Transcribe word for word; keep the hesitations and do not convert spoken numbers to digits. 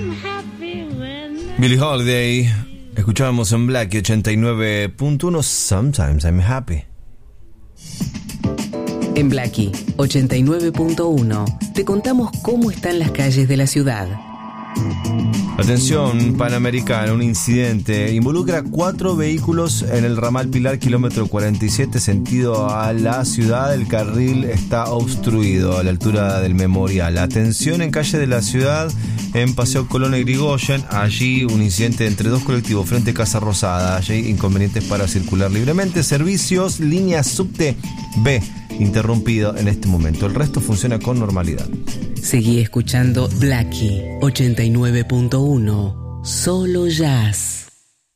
Billie Holiday, escuchábamos en Blackie ochenta y nueve punto uno, Sometimes I'm Happy. En Blackie ochenta y nueve punto uno te contamos cómo están las calles de la ciudad. Atención, Panamericana, un incidente involucra cuatro vehículos en el ramal Pilar, kilómetro cuarenta y siete, sentido a la ciudad. El carril está obstruido a la altura del Memorial. Atención en calle de la ciudad, en Paseo Colón y Irigoyen. Allí un incidente entre dos colectivos frente a Casa Rosada. Allí inconvenientes para circular libremente. Servicios, línea subte B, interrumpido en este momento. El resto funciona con normalidad. Seguí escuchando Blackie ochenta y nueve punto uno, solo jazz.